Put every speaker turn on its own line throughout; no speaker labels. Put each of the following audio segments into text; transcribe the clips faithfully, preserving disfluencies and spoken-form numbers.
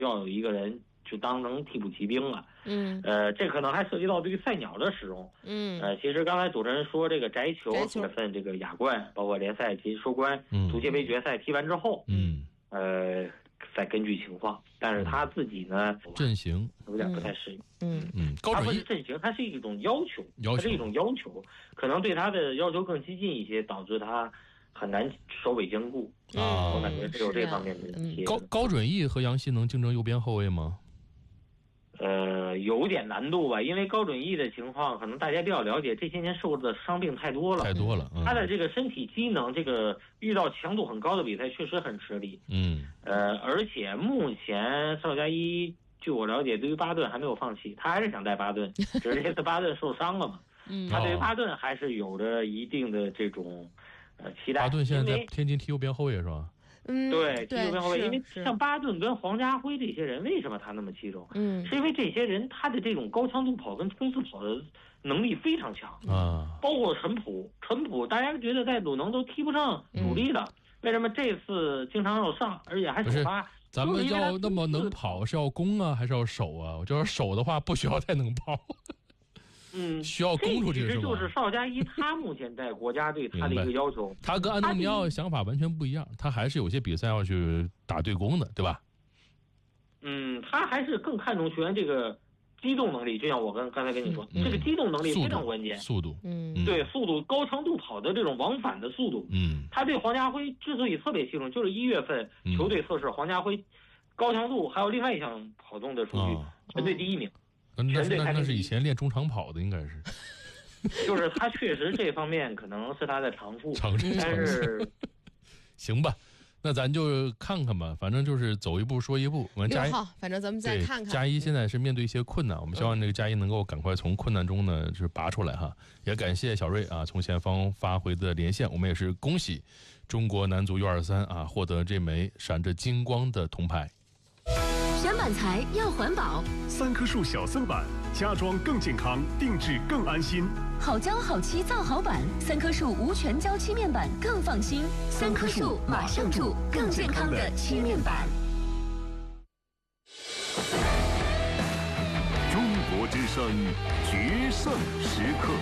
要有一个人去当成替补骑兵了。
嗯，
呃，这可能还涉及到对于菜鸟的使用。
嗯，
呃，其实刚才主持人说这个翟球
翟球
月份这个亚冠，包括联赛及收官，
嗯
足协杯决赛踢完之后，
嗯，
呃，再根据情况，但是他自己呢，
阵型
有点不太适应。
嗯
嗯，高
它不
准翼
是阵型，它是一种要求，
要求
它是一种要求，可能对他的要求更激进一些，导致他很难首尾兼顾。
啊
我感觉是有这方面的
嗯
一些。
高高准翼和杨希能竞争右边后卫吗？
呃，有点难度吧，因为高准翼的情况，可能大家比较了解，这些年受的伤病太多了，
太多了。嗯、
他的这个身体机能，这个遇到强度很高的比赛确实很吃力。
嗯，
呃，而且目前邵佳一，据我了解，对于巴顿还没有放弃，他还是想带巴顿，只是这次巴顿受伤了嘛。
嗯，
他对于巴顿还是有着一定的这种呃期待。
巴顿现在在天津踢右边后卫是吧？
嗯，
对，踢右边后卫，因为
是
像巴顿跟黄家辉这些人，为什么他那么器重？
嗯，
是因为这些人他的这种高强度跑跟冲刺跑的能力非常强
啊。
包括陈普，陈普大家觉得在鲁能都踢不上主力的，嗯、为什么这次经常要上，而且还首发？
咱们要那么能跑，是要攻啊，还是要守啊？我就要守的话，不需要太能跑。
嗯，
需要攻出去是吧？
这就是邵佳一他目前在国家队他的一个要求。
他跟安东尼奥想法完全不一样，他还是有些比赛要去打对攻的，对吧？
嗯，他还是更看重球员这个机动能力，就像我跟刚才跟你说，
嗯、
这个机动能力非常关键。
速度，
嗯，
对，速度，高强度跑的这种往返的速度。
嗯，
他对黄家辉之所以特别器重，就是一月份球队测试黄家辉高强度，还有另外一项跑动的数据，
哦、
全队第一名。
那那那那是以前练中长跑的，应该是。
就是他确实这方面可能是他的长处，
长处，
但是
行吧，那咱就看看吧，反正就是走一步说一步。我们加一
号，反正咱们再看看。
加一现在是面对一些困难，我们希望这个加一能够赶快从困难中呢就是拔出来哈。也感谢小瑞啊从前方发回的连线，我们也是恭喜中国男足 U 二十三 啊获得这枚闪着金光的铜牌。
选板材要环保，
三棵树小色板，家装更健康，定制更安心。
好胶好漆造好板，三棵树无全胶漆面板更放心。三棵树马上住更健康的漆面板。
中国之声决胜时刻。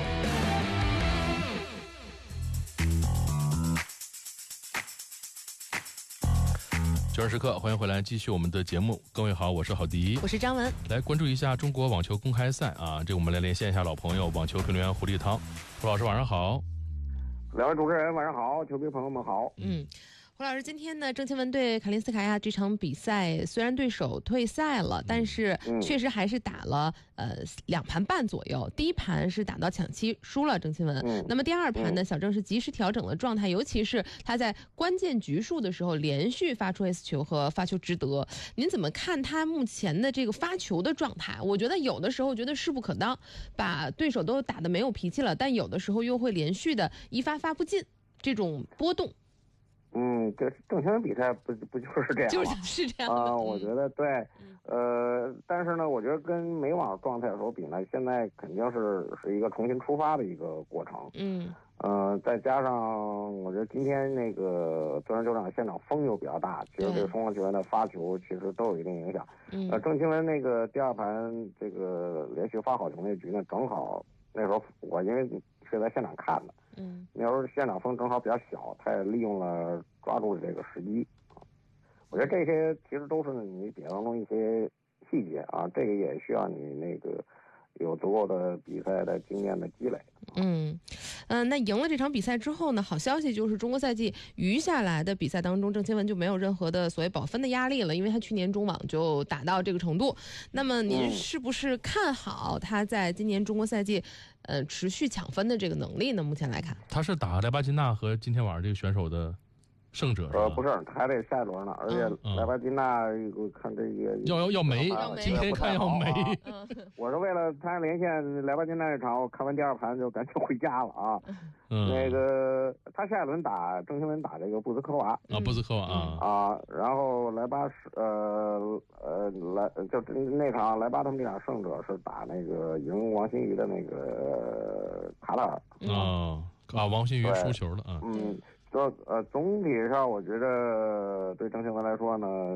决胜时刻，欢迎回来，继续我们的节目。各位好，我是郝迪，
我是张文。
来关注一下中国网球公开赛啊，这我们来连线一下老朋友，网球评论员胡立涛。胡老师晚上好。
两位主持人晚上好，球迷朋友们好。
嗯。胡老师，今天呢，郑钦文对卡林斯卡娅这场比赛，虽然对手退赛了，但是确实还是打了呃两盘半左右。第一盘是打到抢七输了郑钦文，
嗯、
那么第二盘呢，小郑是及时调整了状态，尤其是他在关键局数的时候连续发出 S 球和发球值得。您怎么看他目前的这个发球的状态？我觉得有的时候觉得势不可当，把对手都打得没有脾气了，但有的时候又会连续的一发发不进，这种波动。
嗯，这正常比赛不不就是这样吗？
就是是这样
啊、呃，我觉得对，呃，但是呢，我觉得跟美网状态所比呢，现在肯定是是一个重新出发的一个过程。
嗯，
呃，再加上我觉得今天那个自然球场现场风又比较大，其实对双方球员的发球其实都有一定影响。
嗯，
呃，郑钦文那个第二盘这个连续发好球那局呢，正好那时候我因为是在现场看的。
嗯，
那时候现场风正好比较小，他也利用了抓住这个时机啊。我觉得这些其实都是你比当中一些细节啊，这个也需要你那个有足够的比赛的经验的积累。
嗯，嗯、呃，那赢了这场比赛之后呢，好消息就是中国赛季余下来的比赛当中，郑钦文就没有任何的所谓保分的压力了，因为他去年中网就打到这个程度。那么您是不是看好他在今年中国赛季，呃，持续抢分的这个能力呢？目前来看，
他是打莱巴金娜和今天晚上这个选手的胜者是吧？
呃，不是，他还得下一轮呢，而且莱巴金娜，我看这个
要要要没，今天看要没。
啊、我是为了参加连线莱巴金娜这场，我看完第二盘就赶紧回家了啊。
嗯，
那个他下一轮打郑钦文打这个布兹科娃
啊，布兹科娃啊
啊，然后莱巴是呃呃莱就那场莱巴他们这场胜者是打那个赢王新宇的那个卡塔尔
啊啊，王新宇输球了啊。
嗯。说呃，总体上我觉得对郑钦文来说呢，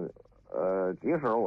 呃，即使我